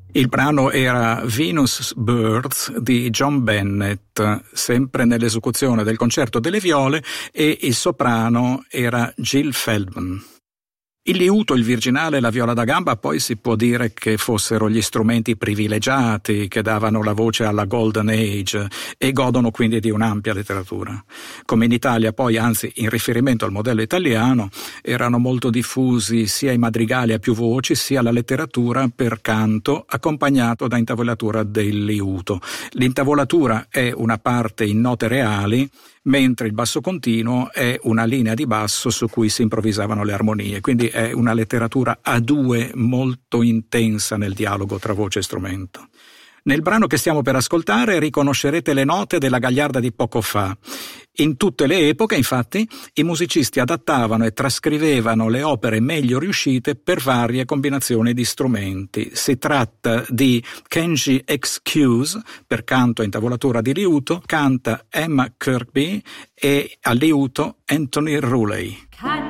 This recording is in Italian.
Il brano era Venus Birds di John Bennett, sempre nell'esecuzione del Concerto delle Viole, e il soprano era Jill Feldman. Il liuto, il virginale e la viola da gamba poi si può dire che fossero gli strumenti privilegiati che davano la voce alla Golden Age e godono quindi di un'ampia letteratura. Come in Italia poi, anzi in riferimento al modello italiano, erano molto diffusi sia i madrigali a più voci sia la letteratura per canto accompagnato da intavolatura del liuto. L'intavolatura è una parte in note reali, mentre il basso continuo è una linea di basso su cui si improvvisavano le armonie, quindi è una letteratura a due molto intensa nel dialogo tra voce e strumento. Nel brano che stiamo per ascoltare riconoscerete le note della gagliarda di poco fa. In tutte le epoche, infatti, i musicisti adattavano e trascrivevano le opere meglio riuscite per varie combinazioni di strumenti. Si tratta di Kenji Excuse per canto e intavolatura di liuto, canta Emma Kirkby e al liuto Anthony Ruley.